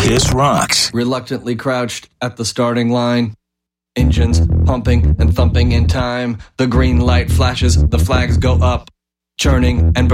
This rocks. Reluctantly crouched at the starting line. Engines pumping and thumping in time. The green light flashes, the flags go up. Churning and burning.